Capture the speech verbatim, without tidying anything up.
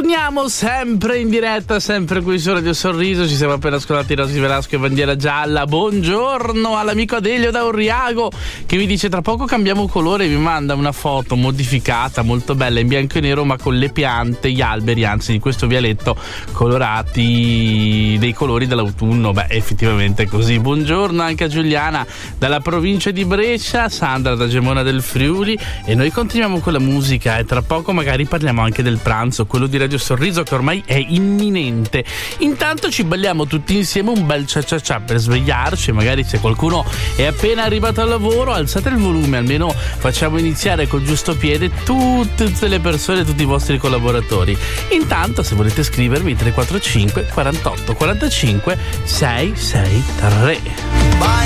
Torniamo sempre in diretta, sempre qui su Radio Sorriso. Ci siamo appena ascoltati Rosy Velasco e Bandiera Gialla. Buongiorno all'amico Adelio da Orriago, che mi dice: tra poco cambiamo colore. Mi manda una foto modificata molto bella in bianco e nero, ma con le piante, gli alberi, anzi di questo vialetto, colorati dei colori dell'autunno. Beh, effettivamente è così. Buongiorno anche a Giuliana dalla provincia di Brescia, Sandra da Gemona del Friuli, e noi continuiamo con la musica e tra poco magari parliamo anche del pranzo, quello di Radio Sorriso, che ormai è imminente. Intanto ci balliamo tutti insieme un bel cia cia cia per svegliarci. Magari se qualcuno è appena arrivato al lavoro, alzate il volume, almeno facciamo iniziare col giusto piede tutte le persone, tutti i vostri collaboratori. Intanto, se volete scrivermi, tre quattro cinque quarantotto quarantacinque sei sei tre.